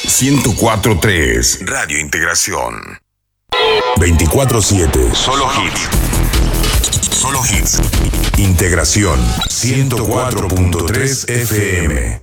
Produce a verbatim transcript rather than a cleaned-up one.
ciento cuatro punto tres. Radio Integración. veinticuatro siete. Solo hits. Solo hits. Integración ciento cuatro punto tres F M.